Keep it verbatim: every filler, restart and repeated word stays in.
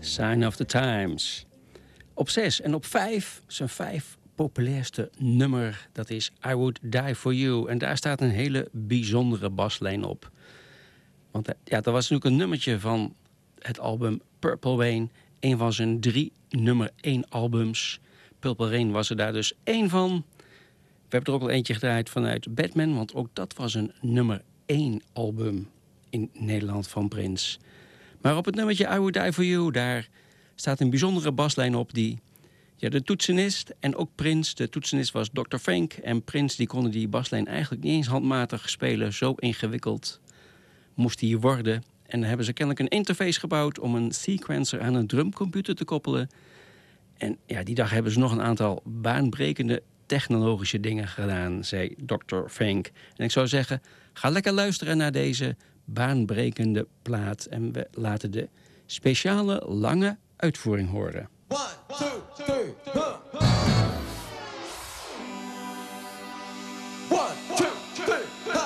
Sign of the Times. Op zes en op vijf, zijn vijf populairste nummer, dat is I Would Die For You. En daar staat een hele bijzondere baslijn op. Want ja, dat was natuurlijk een nummertje van het album Purple Rain. Een van zijn drie nummer één albums. Purple Rain was er daar dus één van. We hebben er ook al eentje gedraaid vanuit Batman, want ook dat was een nummer één album in Nederland van Prince. Maar op het nummertje I Would Die For You, daar staat een bijzondere baslijn op die... Ja, de toetsenist en ook Prince, de toetsenist was dokter Frank... en Prince die konden die baslijn eigenlijk niet eens handmatig spelen. Zo ingewikkeld moest die worden. En dan hebben ze kennelijk een interface gebouwd om een sequencer aan een drumcomputer te koppelen. En ja, die dag hebben ze nog een aantal baanbrekende technologische dingen gedaan, zei dokter Frank. En ik zou zeggen, ga lekker luisteren naar deze baanbrekende plaat. En we laten de speciale lange uitvoering horen. One, two, three, huh. One, two, three, huh.